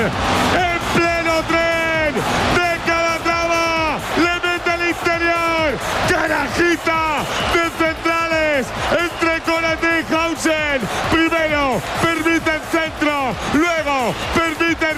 En pleno tren de Calatrava, le mete al interior. Carajita de centrales entre Konaté y Hausen. Primero